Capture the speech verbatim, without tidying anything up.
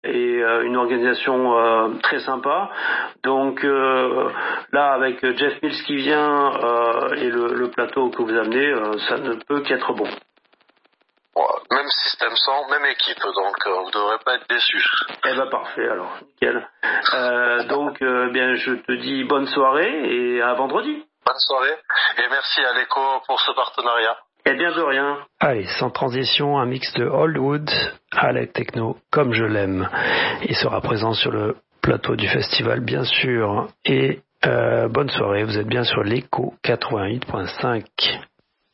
et euh, une organisation euh, très sympa. Donc euh, là, avec Jeff Mills qui vient euh, et le, le plateau que vous amenez, euh, ça ne peut qu'être bon. Ouais, même système son, même équipe, donc euh, vous ne devrez pas être déçus. Eh ben parfait, alors, nickel. Euh, donc, euh, bien, je te dis bonne soirée et à vendredi. Bonne soirée, et merci à l'Echo pour ce partenariat. Eh bien, de rien. Allez, sans transition, un mix de Oldwood à la techno, comme je l'aime. Il sera présent sur le plateau du festival, bien sûr. Et euh, bonne soirée, vous êtes bien sur l'Echo quatre-vingt-huit point cinq.